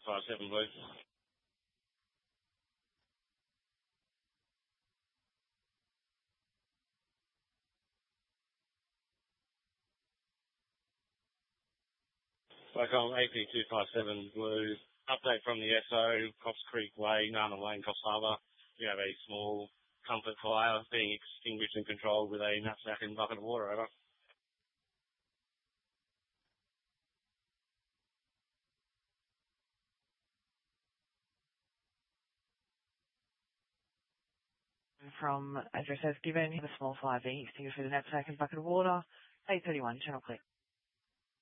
57 Blue. Welcome, AP257 Blue. Update from the SO, Cops Creek Way, Narnum Lane, Coffs Harbour. We have a small comfort fire being extinguished and controlled with a knapsack and bucket of water, over. From address as given, have a small fire being extinguished with a knapsack and bucket of water. 831, Channel Click.